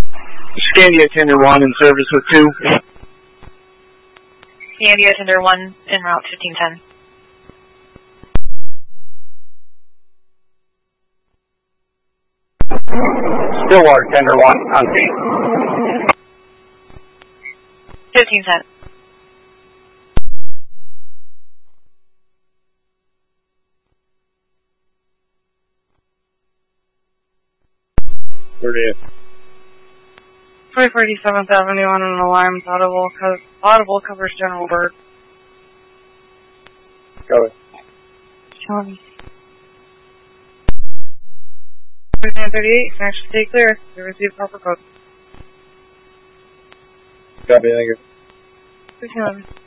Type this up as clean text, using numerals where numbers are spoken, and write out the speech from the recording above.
Scandia Tender 1 in service with 2. Scandia Tender 1 en route 1510. Stillwater Tender 1 on scene. 1510. Where it is? 347th Avenue on an alarm. Audible covers General Bird. Go ahead. Sean. 3938, actually stay clear. You receive proper code. Copy, thank you. 311.